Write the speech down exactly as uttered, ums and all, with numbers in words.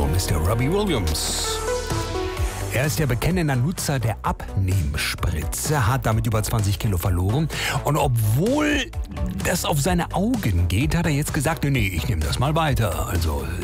Radio, Mister Robbie Williams. Er ist der bekennender Nutzer der Abnehmspritze, hat damit über zwanzig Kilo verloren. Und obwohl das auf seine Augen geht, hat er jetzt gesagt, nee, ich nehme das mal weiter. Also